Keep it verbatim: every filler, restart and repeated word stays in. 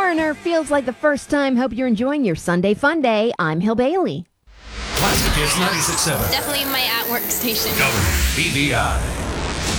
Foreigner feels like the first time. Hope you're enjoying your Sunday fun day. I'm Hill Bailey. Classic Hits ninety-six point seven. Definitely my at-work station. W B V I.